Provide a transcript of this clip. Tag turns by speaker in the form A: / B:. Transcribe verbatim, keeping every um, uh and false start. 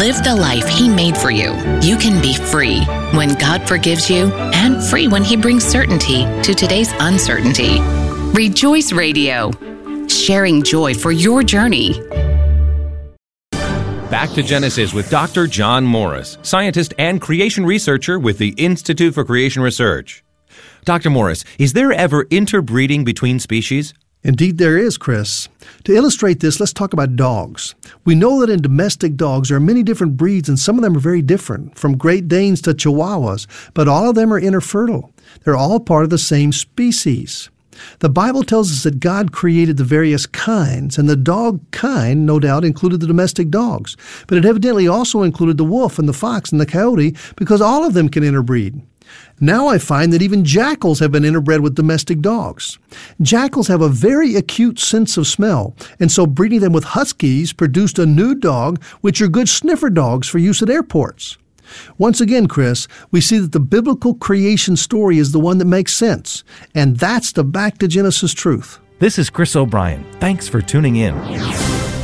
A: Live the life He made for you. You can be free when God forgives you and free when He brings certainty to today's uncertainty. Rejoice Radio, sharing joy for your journey.
B: Back to Genesis with Doctor John Morris, scientist and creation researcher with the Institute for Creation Research. Doctor Morris, is there ever interbreeding between species?
C: Indeed there is, Chris. To illustrate this, let's talk about dogs. We know that in domestic dogs there are many different breeds, and some of them are very different, from Great Danes to Chihuahuas, but all of them are interfertile. They're all part of the same species. The Bible tells us that God created the various kinds, and the dog kind, no doubt, included the domestic dogs. But it evidently also included the wolf and the fox and the coyote, because all of them can interbreed. Now I find that even jackals have been interbred with domestic dogs. Jackals have a very acute sense of smell, and so breeding them with huskies produced a new dog, which are good sniffer dogs for use at airports. Once again, Chris, we see that the biblical creation story is the one that makes sense, and that's the Back to Genesis truth.
D: This is Chris O'Brien. Thanks for tuning in.